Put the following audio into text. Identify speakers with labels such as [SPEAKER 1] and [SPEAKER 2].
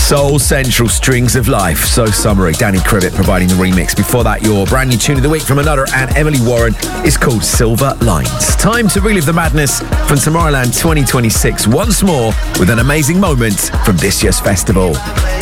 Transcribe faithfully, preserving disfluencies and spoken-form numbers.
[SPEAKER 1] Soul Central, Strings of Life. So summery. Danny Krivit providing the remix. Before that, your brand new tune of the week from another and Emily Warren is called Silver Lines. Time to relive the madness from Tomorrowland twenty twenty-six once more with an amazing moment from this year's festival.